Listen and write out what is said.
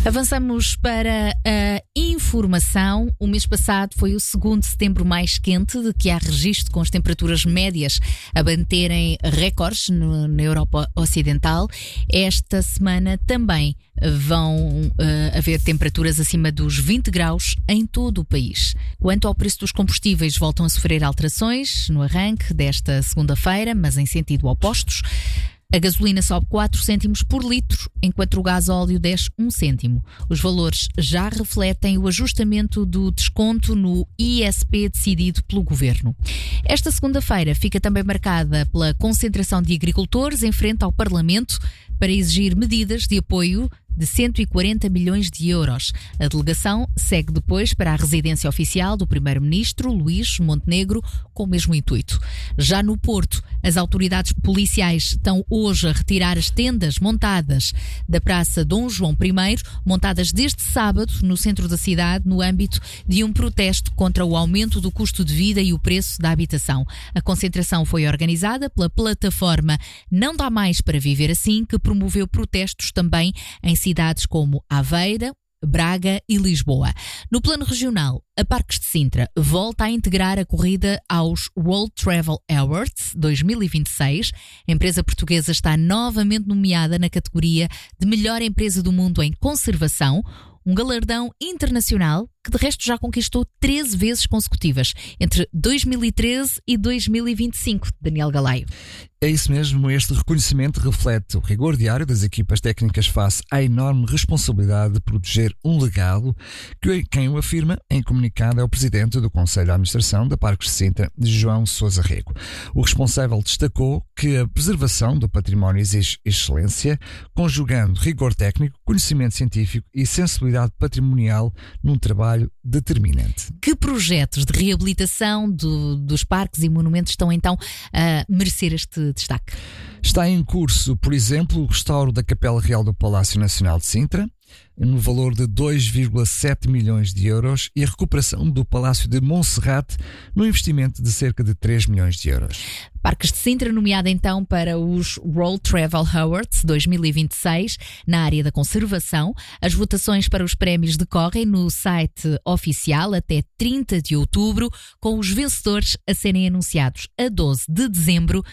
Avançamos para a informação. O mês passado foi o segundo setembro mais quente de que há registro, com as temperaturas médias a baterem recordes na Europa Ocidental. Esta semana também vão haver temperaturas acima dos 20 graus em todo o país. Quanto ao preço dos combustíveis, voltam a sofrer alterações no arranque desta segunda-feira, mas em sentido opostos. A gasolina sobe 4 cêntimos por litro, enquanto o gasóleo desce 1 cêntimo. Os valores já refletem o ajustamento do desconto no ISP decidido pelo Governo. Esta segunda-feira fica também marcada pela concentração de agricultores em frente ao Parlamento para exigir medidas de apoio de 140 milhões de euros. A delegação segue depois para a residência oficial do Primeiro-Ministro, Luís Montenegro, com o mesmo intuito. Já no Porto, as autoridades policiais estão hoje a retirar as tendas montadas da Praça Dom João I, montadas desde sábado no centro da cidade, no âmbito de um protesto contra o aumento do custo de vida e o preço da habitação. A concentração foi organizada pela plataforma Não Dá Mais para Viver Assim, que promoveu protestos também em cidades como Aveiro, Braga e Lisboa. No plano regional, a Parques de Sintra volta a integrar a corrida aos World Travel Awards 2026. A empresa portuguesa está novamente nomeada na categoria de melhor empresa do mundo em conservação, um galardão internacional que de resto já conquistou 13 vezes consecutivas, entre 2013 e 2025, Daniel Galaio. É isso mesmo, este reconhecimento reflete o rigor diário das equipas técnicas face à enorme responsabilidade de proteger um legado que quem o afirma em comunicado é o presidente do Conselho de Administração da Parques de Sintra, João Sousa Rego. O responsável destacou que a preservação do património exige excelência, conjugando rigor técnico, conhecimento científico e sensibilidade patrimonial num trabalho determinante. Que projetos de reabilitação dos parques e monumentos estão então a merecer este destaque? Está em curso, por exemplo, o restauro da Capela Real do Palácio Nacional de Sintra, no valor de 2,7 milhões de euros, e a recuperação do Palácio de Monserrate, no investimento de cerca de 3 milhões de euros. Parques de Sintra, nomeada então para os World Travel Awards 2026 na área da conservação. As votações para os prémios decorrem no site oficial até 30 de outubro, com os vencedores a serem anunciados a 12 de dezembro